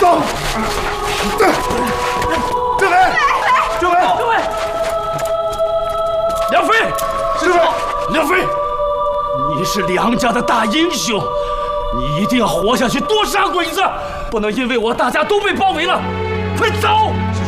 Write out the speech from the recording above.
走！政委，政委， 政委，梁飞， 师傅， 梁飞，你是梁家的大英雄，你一定要活下去，多杀鬼子，不能因为我大家都被包围了。快走！ 是